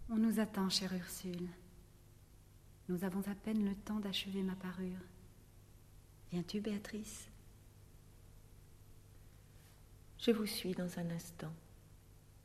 On nous attend, chère Ursule. Nous avons à peine le temps d'achever ma parure. Viens-tu, Béatrice? Je vous suis dans un instant.